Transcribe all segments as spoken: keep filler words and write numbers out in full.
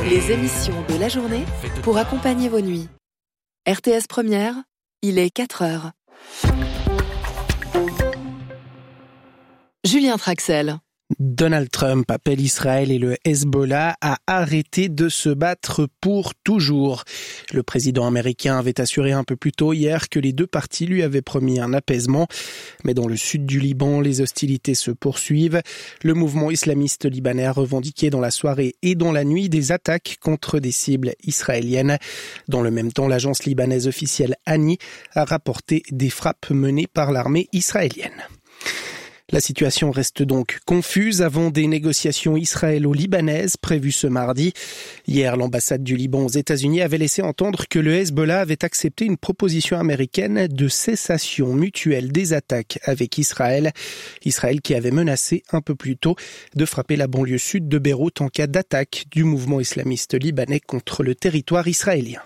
Les émissions de la journée pour accompagner vos nuits. R T S Première, il est quatre heures. Julien Traxel. Donald Trump appelle Israël et le Hezbollah à arrêter de se battre pour toujours. Le président américain avait assuré un peu plus tôt hier que les deux parties lui avaient promis un apaisement. Mais dans le sud du Liban, les hostilités se poursuivent. Le mouvement islamiste libanais a revendiqué dans la soirée et dans la nuit des attaques contre des cibles israéliennes. Dans le même temps, l'agence libanaise officielle Ani a rapporté des frappes menées par l'armée israélienne. La situation reste donc confuse avant des négociations israélo-libanaises prévues ce mardi. Hier, l'ambassade du Liban aux États-Unis avait laissé entendre que le Hezbollah avait accepté une proposition américaine de cessation mutuelle des attaques avec Israël. Israël qui avait menacé un peu plus tôt de frapper la banlieue sud de Beyrouth en cas d'attaque du mouvement islamiste libanais contre le territoire israélien.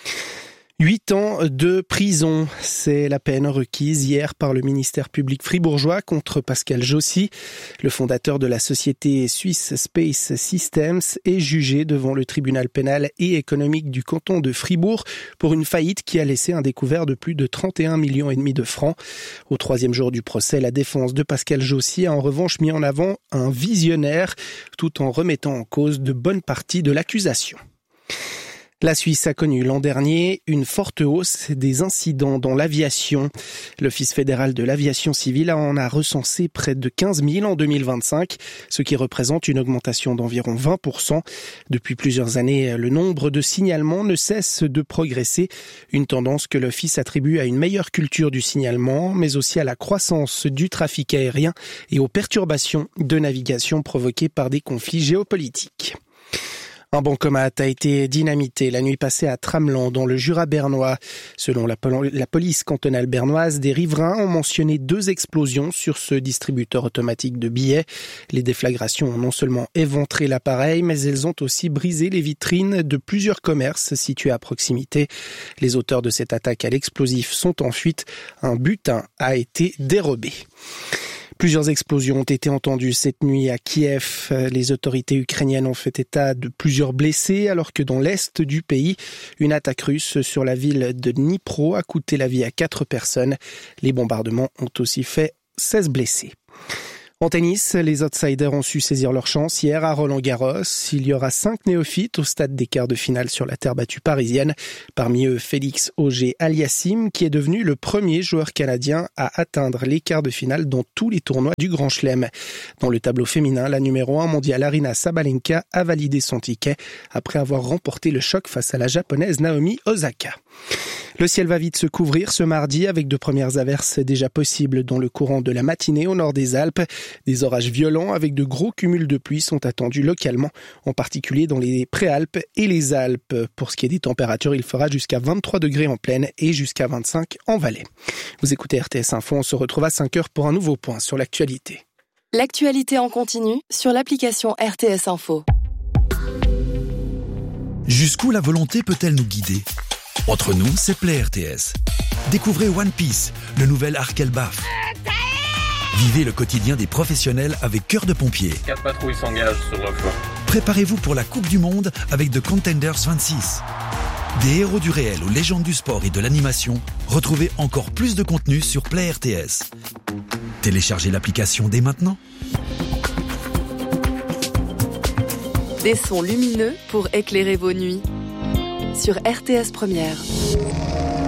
Huit ans de prison, c'est la peine requise hier par le ministère public fribourgeois contre Pascal Jossy. Le fondateur de la société Swiss Space Systems est jugé devant le tribunal pénal et économique du canton de Fribourg pour une faillite qui a laissé un découvert de plus de trente et un millions et demi de francs. Au troisième jour du procès, la défense de Pascal Jossy a en revanche mis en avant un visionnaire tout en remettant en cause de bonnes parties de l'accusation. La Suisse a connu l'an dernier une forte hausse des incidents dans l'aviation. L'Office fédéral de l'aviation civile en a recensé près de quinze mille en deux mille vingt-cinq, ce qui représente une augmentation d'environ vingt pour cent. Depuis plusieurs années, le nombre de signalements ne cesse de progresser, une tendance que l'Office attribue à une meilleure culture du signalement, mais aussi à la croissance du trafic aérien et aux perturbations de navigation provoquées par des conflits géopolitiques. Un bancomat a été dynamité la nuit passée à Tramelan, dans le Jura bernois. Selon la, pol- la police cantonale bernoise, des riverains ont mentionné deux explosions sur ce distributeur automatique de billets. Les déflagrations ont non seulement éventré l'appareil, mais elles ont aussi brisé les vitrines de plusieurs commerces situés à proximité. Les auteurs de cette attaque à l'explosif sont en fuite. Un butin a été dérobé. Plusieurs explosions ont été entendues cette nuit à Kiev. Les autorités ukrainiennes ont fait état de plusieurs blessés, alors que dans l'est du pays, une attaque russe sur la ville de Dnipro a coûté la vie à quatre personnes. Les bombardements ont aussi fait seize blessés. En tennis, les outsiders ont su saisir leur chance hier à Roland-Garros. Il y aura cinq néophytes au stade des quarts de finale sur la terre battue parisienne. Parmi eux, Félix Auger-Aliassime, qui est devenu le premier joueur canadien à atteindre les quarts de finale dans tous les tournois du Grand Chelem. Dans le tableau féminin, la numéro un mondiale Aryna Sabalenka a validé son ticket après avoir remporté le choc face à la japonaise Naomi Osaka. Le ciel va vite se couvrir ce mardi avec de premières averses déjà possibles dans le courant de la matinée au nord des Alpes. Des orages violents avec de gros cumuls de pluie sont attendus localement, en particulier dans les Préalpes et les Alpes. Pour ce qui est des températures, il fera jusqu'à vingt-trois degrés en plaine et jusqu'à vingt-cinq en vallée. Vous écoutez R T S Info, on se retrouve à cinq heures pour un nouveau point sur l'actualité. L'actualité en continu sur l'application R T S Info. Jusqu'où la volonté peut-elle nous guider ? Entre nous, c'est Play R T S. Découvrez One Piece, le nouvel arc Elbaf. Vivez le quotidien des professionnels avec Cœur de Pompier. Quatre patrouilles s'engagent sur le flanc. Préparez-vous pour la Coupe du Monde avec The Contenders vingt-six. Des héros du réel aux légendes du sport et de l'animation, retrouvez encore plus de contenu sur Play R T S. Téléchargez l'application dès maintenant. Des sons lumineux pour éclairer vos nuits. Sur R T S Première.